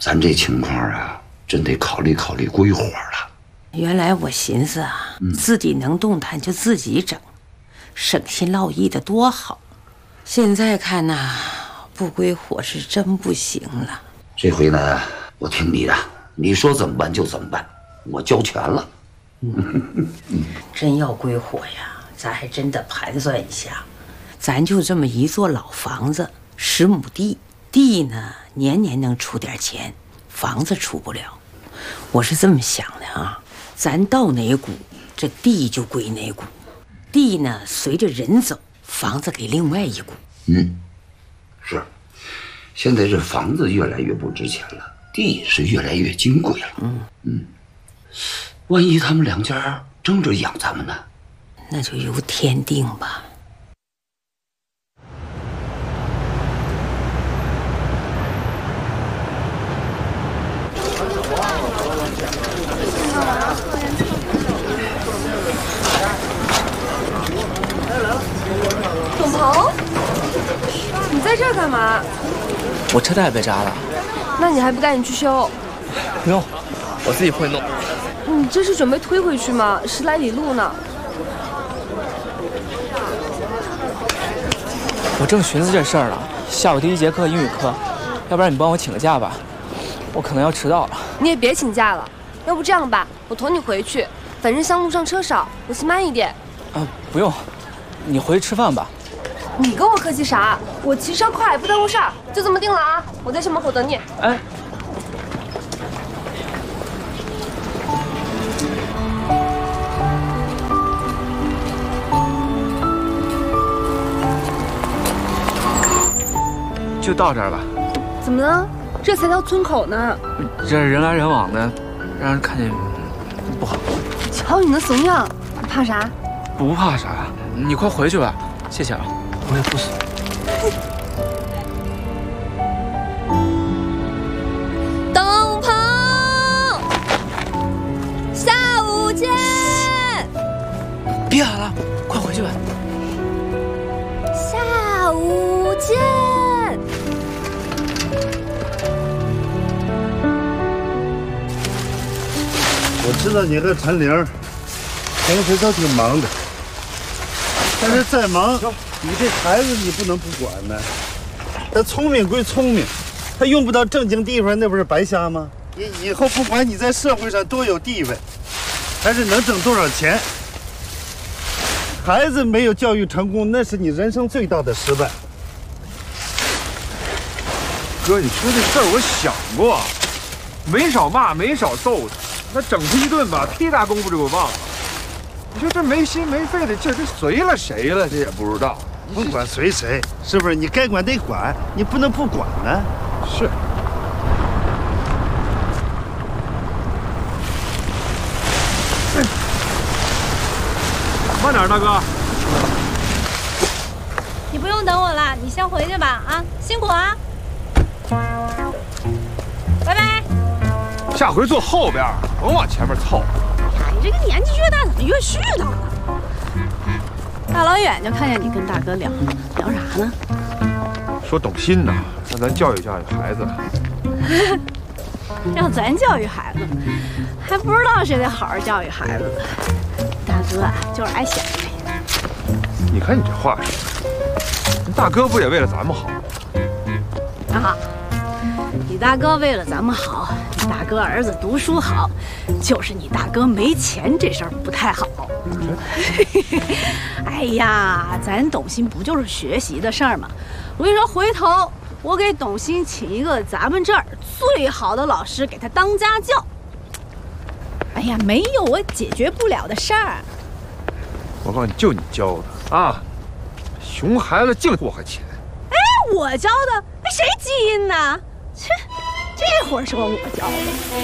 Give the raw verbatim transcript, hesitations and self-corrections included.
咱这情况啊，真得考虑考虑规划了。 原来我寻思啊，嗯、自己能动弹就自己整，省心落意的多好。现在看呐、啊，不归伙是真不行了。 这回呢，我听你的，你说怎么办就怎么办，我交全了。 嗯，真要归伙呀，咱还真得盘算一下。咱就这么一座老房子，十亩地，地呢年年能出点钱，房子出不了。我是这么想的啊，咱到哪股，这地就归哪股，地呢随着人走，房子给另外一股。 嗯，是。现在这房子越来越不值钱了，地是越来越金贵了。嗯嗯，万一他们两家争着养咱们呢？ 那就由天定吧。 董鹏，你在这儿干嘛？ 我车胎被扎了。 那你还不赶紧去修？ 不用，我自己会弄。 你这是准备推回去吗？十来里路呢。 我正寻思这事儿呢，下午第一节课英语课，要不然你帮我请个假吧，我可能要迟到了。 你也别请假了，要不这样吧，我驮你回去，反正乡路上车少，我骑慢一点。 啊，不用，你回去吃饭吧。 你跟我客气啥？我骑车快，不耽误事儿，就这么定了啊！我在校门口等你。 哎。就到这儿吧。 怎么了？这才到村口呢。 这人来人往的，让人看见不好。 瞧你那怂样，你怕啥？ 不怕啥，你快回去吧。谢谢啊，我也不怂。 董鹏，下午见。 别喊了，快回去吧。 下午见。 我知道你和陈玲平时都挺忙的，但是再忙，你这孩子你不能不管呢。他聪明归聪明，他用不到正经地方，那不是白瞎吗？你以后不管你在社会上多有地位，还是能挣多少钱，孩子没有教育成功，那是你人生最大的失败。 哥，你说这事儿我想过，没少骂，没少揍他。那整他一顿吧，屁大功夫就给忘了。你说这没心没肺的劲儿，这随了谁了？这也不知道。 不管随谁，是不是？你该管得管，你不能不管呢。 是。慢点，大哥。 你不用等我了，你先回去吧。啊，辛苦啊。拜拜。 下回坐后边，甭往前面凑。 呀，你这个年纪越大，怎么越絮叨呢？大老远就看见你跟大哥聊聊啥呢？ 说董欣呢，让咱教育教育孩子。 让咱教育孩子，还不知道谁得好好教育孩子呢。大哥啊，就是爱显摆。 你看你这话说的，大哥不也为了咱们好吗？ 啊，你大哥为了咱们好，你大哥儿子读书好，就是你大哥没钱这事儿不太好。哎呀，咱董欣不就是学习的事儿吗？我跟你说，回头我给董欣请一个咱们这儿最好的老师给他当家教。哎呀，没有我解决不了的事儿。 我告诉你，就你教的啊，熊孩子净祸害钱。 哎，我教的，谁基因呢？切，这会儿说我教的。